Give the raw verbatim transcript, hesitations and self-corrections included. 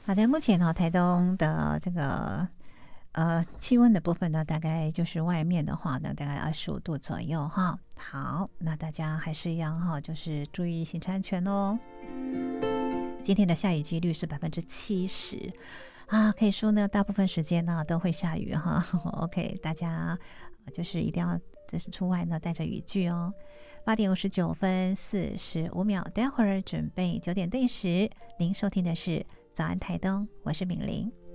好的，目前呢，台东的这个呃气温的部分呢，大概就是外面的话呢，大概二十五度左右哈。好，那大家还是一样哈，就是注意行车安全哦。今天的下雨几率是百分之七十啊，可以说呢，大部分时间呢都会下雨哈。OK， 大家就是一定要就是出外呢带着雨具哦。八点五十九分四十五秒，待会儿准备九点对时，您收听的是早安台东，我是敏玲。